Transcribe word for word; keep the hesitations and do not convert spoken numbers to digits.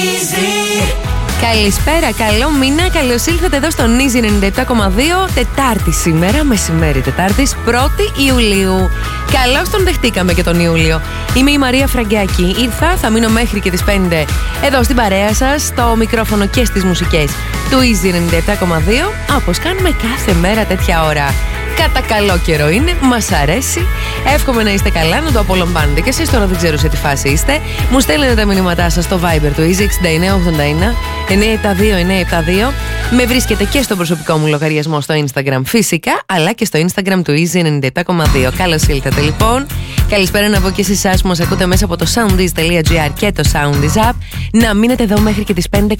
Καλησπέρα, καλό μήνα, καλώς ήλθατε εδώ στον Easy ενενήντα επτά κόμμα δύο. Τετάρτη σήμερα, μεσημέρι Τετάρτης, πρώτη Ιουλίου. Καλώς τον δεχτήκαμε και τον Ιούλιο. Είμαι η Μαρία Φραγκάκη. Ήρθα, θα μείνω μέχρι και τις πέντε εδώ στην παρέα σας, στο μικρόφωνο και στις μουσικές του Easy ενενήντα επτά κόμμα δύο, όπως κάνουμε κάθε μέρα τέτοια ώρα. Κατά καλό καιρό είναι, μας αρέσει. Εύχομαι να είστε καλά, να το απολαμβάνετε. Και εσείς τώρα δεν ξέρω σε τι φάση είστε. Μου στέλνετε τα μηνύματά σας στο Viber του Easy εξήντα εννέα ογδόντα ένα εννιακόσια εβδομήντα δύο εννιακόσια εβδομήντα δύο. Με βρίσκετε και στο προσωπικό μου λογαριασμό στο Instagram φυσικά, αλλά και στο Instagram του Easy ενενήντα επτά κόμμα δύο. Καλώς ήλθατε λοιπόν. Καλησπέρα να πω και σε εσάς που μας ακούτε μέσα από το soundease τελεία gr και το Soundease app. Να μείνετε εδώ μέχρι και τις πέντε